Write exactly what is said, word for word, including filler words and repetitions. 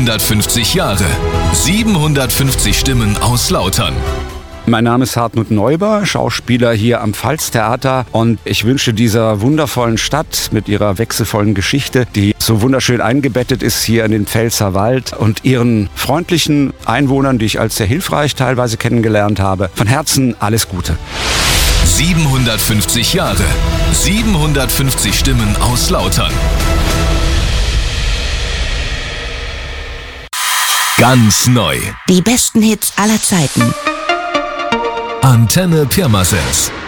siebenhundertfünfzig Jahre. siebenhundertfünfzig Stimmen aus Lautern. Mein Name ist Hartmut Neuber, Schauspieler hier am Pfalztheater, und ich wünsche dieser wundervollen Stadt mit ihrer wechselvollen Geschichte, die so wunderschön eingebettet ist hier in den Pfälzerwald, und ihren freundlichen Einwohnern, die ich als sehr hilfreich teilweise kennengelernt habe, von Herzen alles Gute. siebenhundertfünfzig Jahre. siebenhundertfünfzig Stimmen aus Lautern. Ganz neu. Die besten Hits aller Zeiten. Antenne Pirmasens.